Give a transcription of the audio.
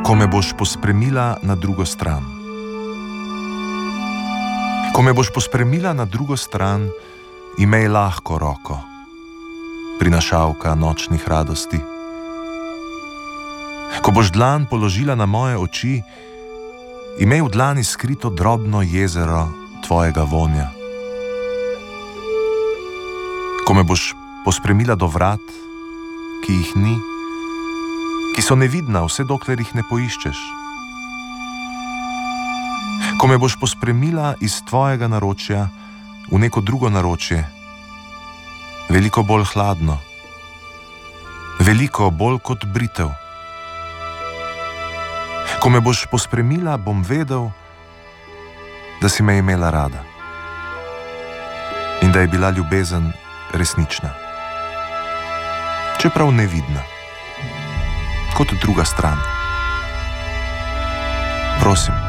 Ko me boš pospremila na drugo stran. Ko me boš pospremila na drugo stran, imej lahko roko, prinašalka nočnih radosti. Ko boš dlan položila na moje oči, imej v dlani skrito drobno jezero tvojega vonja. Ko me boš pospremila do vrat, ki jih ni, ki so nevidna, vse dokler jih ne poiščeš. Ko me boš pospremila iz tvojega naročja v neko drugo naročje, veliko bolj hladno, veliko bolj kot britev. Ko me boš pospremila, bom vedel, da si me imela rada in da je bila ljubezen resnična, čeprav nevidna, kot druga stran. Prosim.